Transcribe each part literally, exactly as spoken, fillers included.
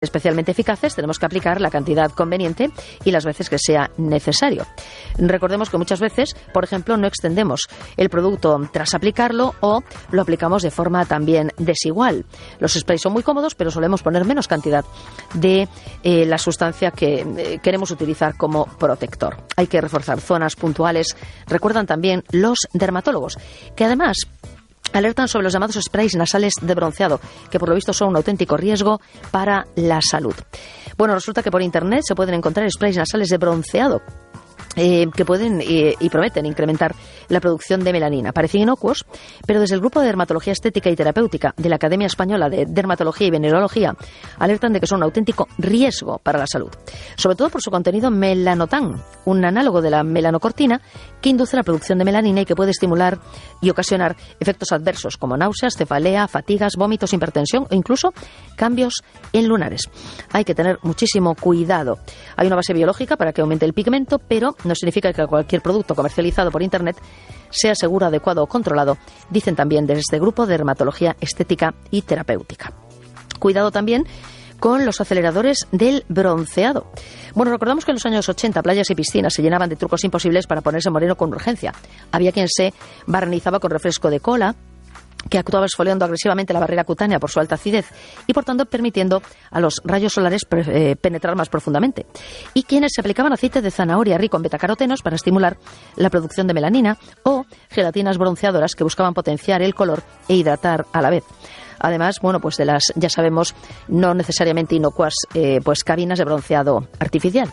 especialmente eficaces, tenemos que aplicar la cantidad conveniente y las veces que sea necesario. Recordemos que muchas veces, por ejemplo, no extendemos el producto tras aplicarlo o lo aplicamos de forma también desigual. Los sprays son muy cómodos, pero solemos poner menos cantidad de eh, la sustancia que eh, queremos utilizar como protector. Hay que reforzar zonas puntuales. Recuerdan también los dermatólogos, que además alertan sobre los llamados sprays nasales de bronceado, que por lo visto son un auténtico riesgo para la salud. Bueno, resulta que por internet se pueden encontrar sprays nasales de bronceado Eh, que pueden eh, y prometen incrementar la producción de melanina. Parecen inocuos, pero desde el Grupo de Dermatología Estética y Terapéutica de la Academia Española de Dermatología y Venerología alertan de que son un auténtico riesgo para la salud, sobre todo por su contenido melanotan, un análogo de la melanocortina que induce la producción de melanina y que puede estimular y ocasionar efectos adversos como náuseas, cefalea, fatigas, vómitos, hipertensión o incluso cambios en lunares. Hay que tener muchísimo cuidado. Hay una base biológica para que aumente el pigmento, pero no significa que cualquier producto comercializado por Internet sea seguro, adecuado o controlado, dicen también desde este Grupo de Dermatología Estética y Terapéutica. Cuidado también con los aceleradores del bronceado. Bueno, recordamos que en los años ochenta playas y piscinas se llenaban de trucos imposibles para ponerse moreno con urgencia. Había quien se barnizaba con refresco de cola, que actuaba exfoliando agresivamente la barrera cutánea por su alta acidez y, por tanto, permitiendo a los rayos solares pre- eh, penetrar más profundamente. Y quienes se aplicaban aceite de zanahoria rico en betacarotenos para estimular la producción de melanina o gelatinas bronceadoras que buscaban potenciar el color e hidratar a la vez. Además, bueno, pues de las, ya sabemos, no necesariamente inocuas, eh, pues cabinas de bronceado artificial.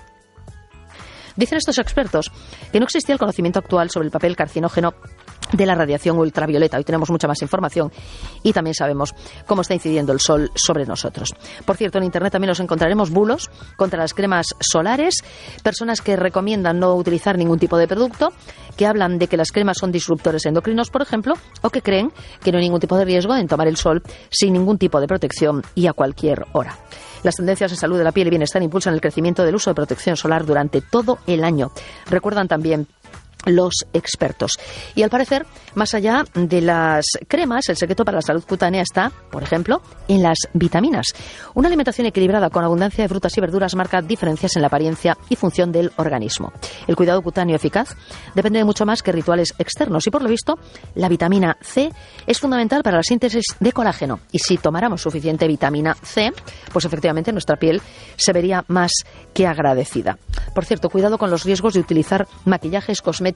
Dicen estos expertos que no existía el conocimiento actual sobre el papel carcinógeno de la radiación ultravioleta. Hoy tenemos mucha más información y también sabemos cómo está incidiendo el sol sobre nosotros. Por cierto, en Internet también nos encontraremos bulos contra las cremas solares, personas que recomiendan no utilizar ningún tipo de producto, que hablan de que las cremas son disruptores endocrinos, por ejemplo, o que creen que no hay ningún tipo de riesgo en tomar el sol sin ningún tipo de protección y a cualquier hora. Las tendencias en salud de la piel y bienestar impulsan el crecimiento del uso de protección solar durante todo el año. Recuerdan también los expertos. Y al parecer, más allá de las cremas, el secreto para la salud cutánea está, por ejemplo, en las vitaminas. Una alimentación equilibrada con abundancia de frutas y verduras marca diferencias en la apariencia y función del organismo. El cuidado cutáneo eficaz depende de mucho más que rituales externos y, por lo visto, la vitamina C es fundamental para la síntesis de colágeno. Y si tomáramos suficiente vitamina C, pues efectivamente nuestra piel se vería más que agradecida. Por cierto, cuidado con los riesgos de utilizar maquillajes, cosméticos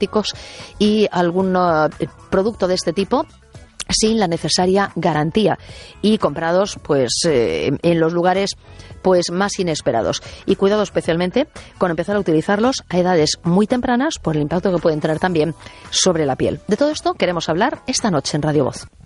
y algún uh, producto de este tipo sin la necesaria garantía y comprados pues eh, en los lugares pues más inesperados. Y cuidado especialmente con empezar a utilizarlos a edades muy tempranas por el impacto que pueden tener también sobre la piel. De todo esto queremos hablar esta noche en Radio Voz.